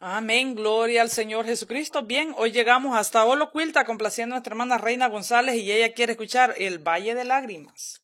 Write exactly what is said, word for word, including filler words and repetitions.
Amén, gloria al Señor Jesucristo. Bien, hoy llegamos hasta Olocuilta complaciendo a nuestra hermana Reina González y ella quiere escuchar El Valle de Lágrimas.